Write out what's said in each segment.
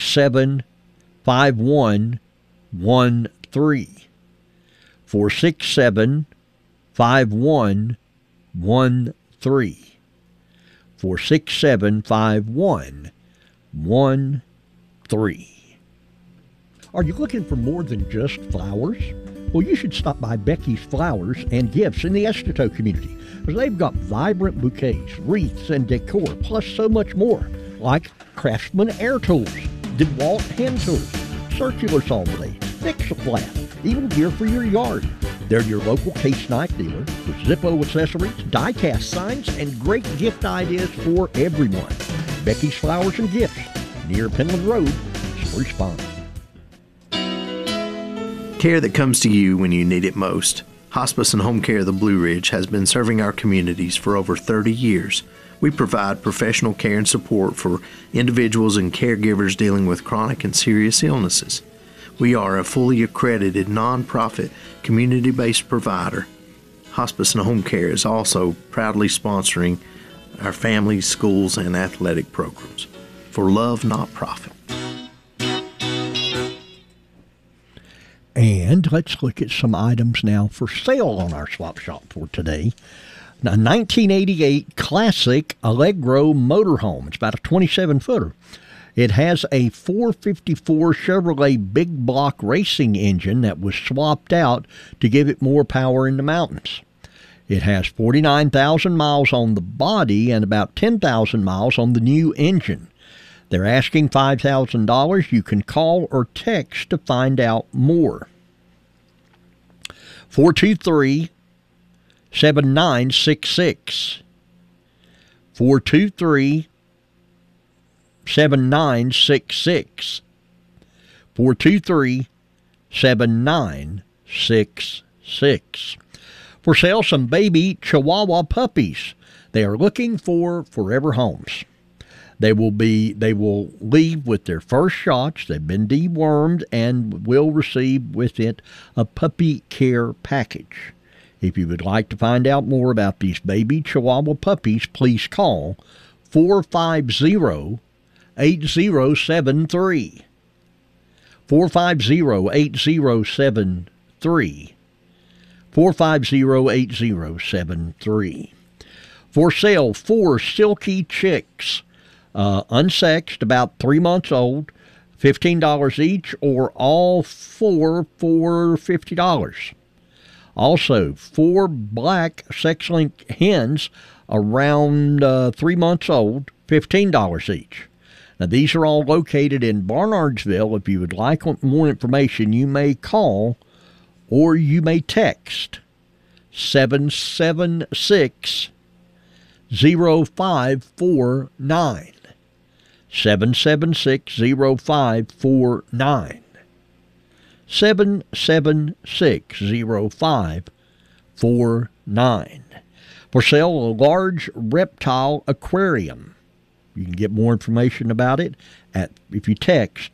467 5113. 467 5113. 467 5113. Are you looking for more than just flowers? Well, you should stop by Becky's Flowers and Gifts in the Estito community, because they've got vibrant bouquets, wreaths, and decor, plus so much more, like Craftsman air tools, DeWalt hand tools, circular saw blades, Fix-A-Flat, even gear for your yard. They're your local case knife dealer with Zippo accessories, die-cast signs, and great gift ideas for everyone. Becky's Flowers and Gifts, near Penland Road, Spruce Pine. Care that comes to you when you need it most. Hospice and Home Care of the Blue Ridge has been serving our communities for over 30 years. We provide professional care and support for individuals and caregivers dealing with chronic and serious illnesses. We are a fully accredited, nonprofit, community-based provider. Hospice and Home Care is also proudly sponsoring our families, schools, and athletic programs. For love, not profit. And let's look at some items now for sale on our swap shop for today. A 1988 classic Allegro motorhome. It's about a 27-footer. It has a 454 Chevrolet big block racing engine that was swapped out to give it more power in the mountains. It has 49,000 miles on the body and about 10,000 miles on the new engine. They're asking $5,000. You can call or text to find out more. 423-7966. 423-7966. 423-7966. For sale, some baby Chihuahua puppies. They are looking for forever homes. They will leave with their first shots. They've been dewormed and will receive with it a puppy care package. If you would like to find out more about these baby Chihuahua puppies, please call 450-8073. 450-8073. 450-8073. For sale, 4 silky chicks. Unsexed, about 3 months old, $15 each, or all 4 for $50. Also, 4 black sex-link hens around 3 months old, $15 each. Now, these are all located in Barnardsville. If you would like more information, you may call or you may text 776-0549. 776-0549. 776-0549. For sale, a large reptile aquarium. You can get more information about it if you text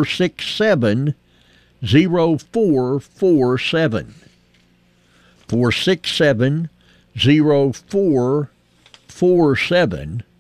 467-0447. 467-0447.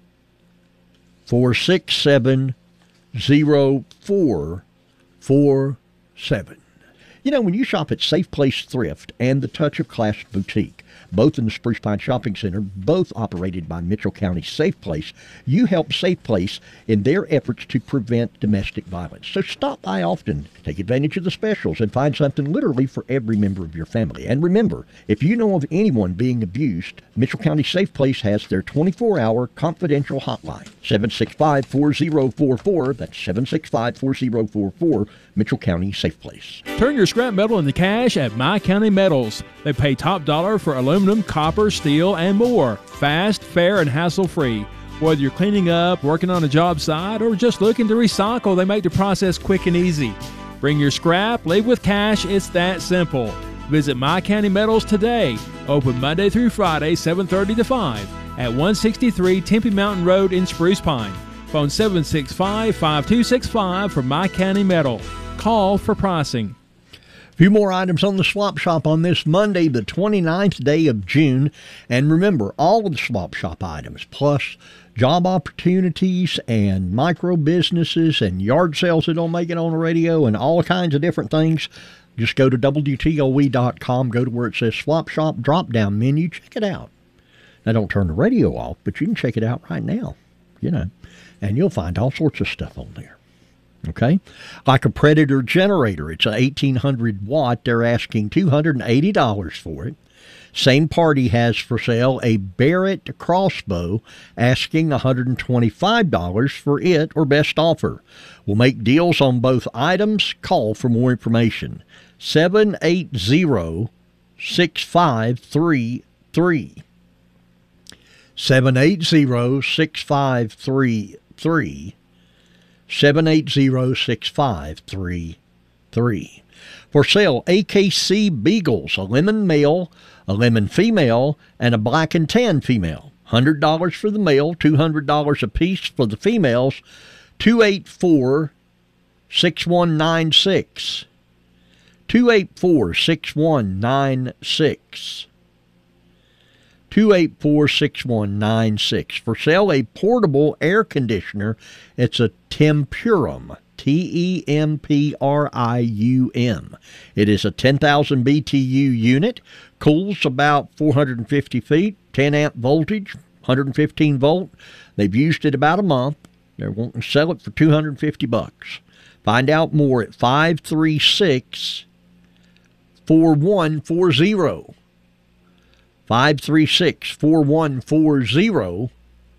467-0447. You know, when you shop at Safe Place Thrift and the Touch of Class Boutique, both in the Spruce Pine Shopping Center, both operated by Mitchell County Safe Place, you help Safe Place in their efforts to prevent domestic violence. So stop by often, take advantage of the specials, and find something literally for every member of your family. And remember, if you know of anyone being abused, Mitchell County Safe Place has their 24-hour confidential hotline, 765-4044. That's 765-4044, Mitchell County Safe Place. Turn your scrap metal into cash at My County Metals. They pay top dollar for aluminum, copper, steel, and more. Fast, fair, and hassle-free. Whether you're cleaning up, working on a job site, or just looking to recycle, they make the process quick and easy. Bring your scrap, leave with cash. It's that simple. Visit My County Metals today. Open Monday through Friday, 7:30 to 5 at 163 Tempe Mountain Road in Spruce Pine. Phone 765-5265 for My County Metal. Call for pricing. A few more items on the Swap Shop on this Monday, the 29th day of June. And remember, all of the Swap Shop items, plus job opportunities and micro businesses and yard sales that don't make it on the radio and all kinds of different things. Just go to WTOE.com, go to where it says Swap Shop, drop-down menu, check it out. Now, don't turn the radio off, but you can check it out right now, and you'll find all sorts of stuff on there. Okay? Like a Predator generator, it's an 1,800 watt. They're asking $280 for it. Same party has for sale a Barrett crossbow, asking $125 for it, or best offer. We'll make deals on both items. Call for more information. 780-6533. 780-6533. 780-6533. For sale, AKC Beagles, a lemon male, a lemon female, and a black and tan female. $100 for the male, $200 apiece for the females. 284-6196. 284-6196. 284-6196. For sale, a portable air conditioner. It's a Tempurum. Temporium. It is a 10,000 BTU unit, cools about 450 feet, 10 amp voltage, 115 volt. They've used it about a month. They're wanting to sell it for $250. Find out more at 536-4140. 536-4140.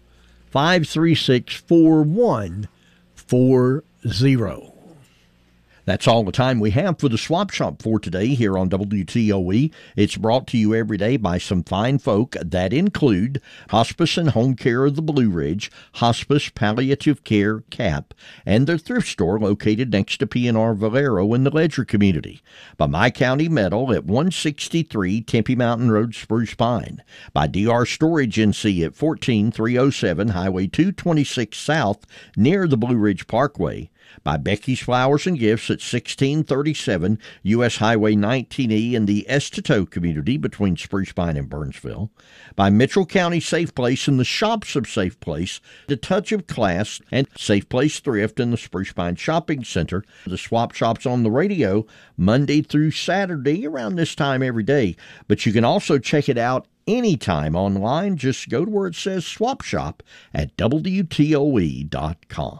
536-4140. That's all the time we have for the Swap Shop for today here on WTOE. It's brought to you every day by some fine folk that include Hospice and Home Care of the Blue Ridge, Hospice Palliative Care, CAP, and their thrift store located next to P&R Valero in the Ledger community. By My County Metal at 163 Tempe Mountain Road, Spruce Pine. By DR Storage NC at 14307 Highway 226 South near the Blue Ridge Parkway. By Becky's Flowers and Gifts at 1637 U.S. Highway 19E in the Estateau community between Spruce Pine and Burnsville. By Mitchell County Safe Place and the Shops of Safe Place, The Touch of Class, and Safe Place Thrift in the Spruce Pine Shopping Center. The Swap Shop's on the radio Monday through Saturday around this time every day, but you can also check it out anytime online. Just go to where it says Swap Shop at WTOE.com.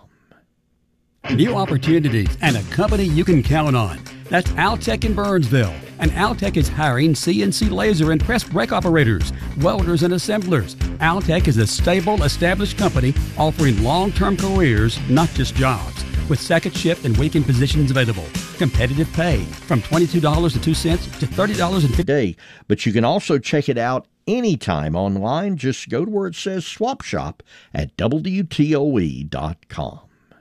New opportunities and a company you can count on. That's Altec in Burnsville. And Altec is hiring CNC laser and press brake operators, welders, and assemblers. Altec is a stable, established company offering long-term careers, not just jobs. With second shift and weekend positions available. Competitive pay from $22.02 to $30.50 a day. But you can also check it out anytime online. Just go to where it says Swap Shop at WTOE.com.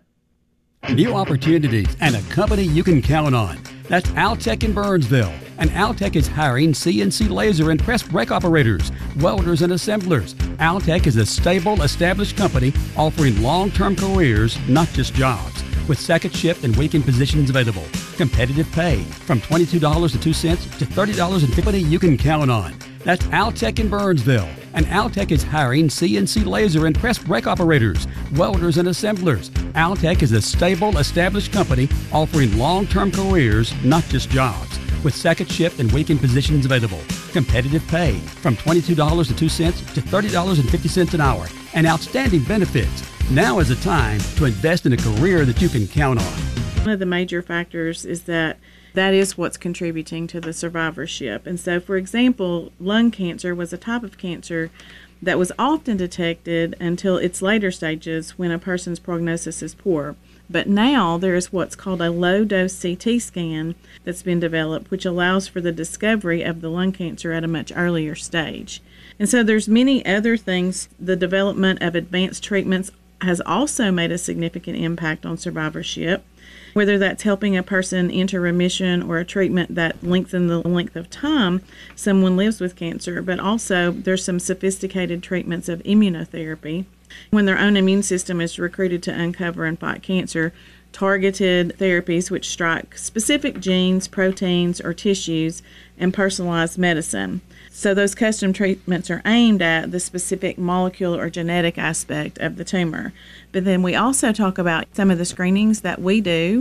New opportunities and a company you can count on. That's Altec in Burnsville. And Altec is hiring CNC laser and press brake operators, welders, and assemblers. Altec is a stable, established company offering long-term careers, not just jobs. With second shift and weekend positions available. Competitive pay from $22.02 to $30.50 you can count on. That's Altec in Burnsville. And Altec is hiring CNC laser and press brake operators, welders, and assemblers. Altec is a stable, established company offering long-term careers, not just jobs. With second shift and weekend positions available. Competitive pay from $22.02 to $30.50 an hour. And outstanding benefits. Now is the time to invest in a career that you can count on. One of the major factors is that is what's contributing to the survivorship. And so, for example, lung cancer was a type of cancer that was often detected until its later stages when a person's prognosis is poor. But now there is what's called a low-dose CT scan that's been developed, which allows for the discovery of the lung cancer at a much earlier stage. And so there's many other things. The development of advanced treatments has also made a significant impact on survivorship, whether that's helping a person enter remission or a treatment that lengthens the length of time someone lives with cancer. But also there's some sophisticated treatments of immunotherapy. When their own immune system is recruited to uncover and fight cancer, targeted therapies which strike specific genes, proteins, or tissues, and personalized medicine. So those custom treatments are aimed at the specific molecular or genetic aspect of the tumor. But then we also talk about some of the screenings that we do